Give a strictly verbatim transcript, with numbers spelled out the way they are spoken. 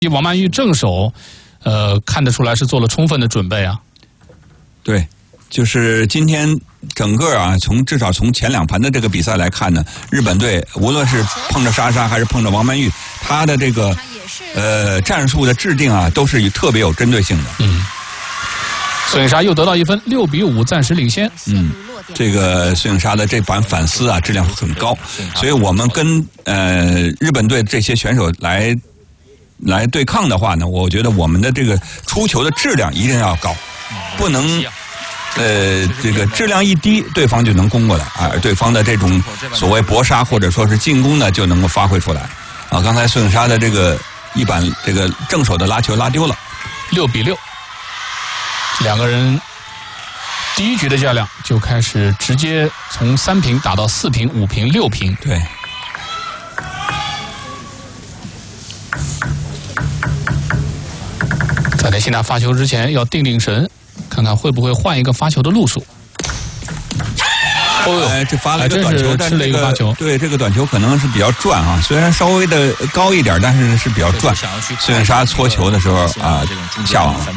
王曼玉正手，呃，看得出来是做了充分的准备啊。 对，就是今天整个啊，从至少从前两盘的这个比赛来看呢，日本队无论是碰着莎莎还是碰着王曼玉，他的这个呃战术的制定啊，都是特别有针对性的。 嗯，孙颖莎又得到一分，六比五暂时领先。 嗯。这个孙颖莎的这版反思啊，质量很高，所以我们跟呃日本队这些选手来来对抗的话呢，我觉得我们的这个出球的质量一定要高，不能呃这个质量一低，对方就能攻过来啊，对方的这种所谓搏杀或者说是进攻呢，就能够发挥出来啊。刚才孙颖莎的这个一板这个正手的拉球拉丢了， 六比六，两个人。第一局的较量就开始直接从三平打到四平、五平、六平。 对。 在雷西娜发球之前要定定神，看看会不会换一个发球的路数。 哦，哎，这发了一个短球， 但是吃了一个发球。 对，这个短球可能是比较转啊，虽然稍微的高一点，但是是比较转。孙颖莎搓球的时候啊，下网了。